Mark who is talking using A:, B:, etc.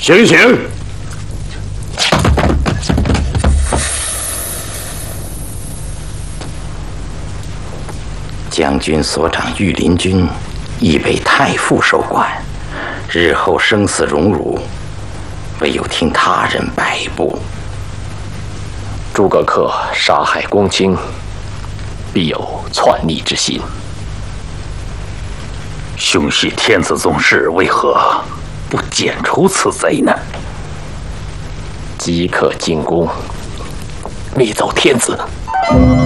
A: 醒醒！将军所长御林军已被太傅收管，日后生死荣辱，唯有听他人摆布。
B: 诸葛恪杀害公卿，必有篡逆之心。
C: 兄系天子宗室，为何不剪除此贼呢？
B: 即刻进宫，灭走天子。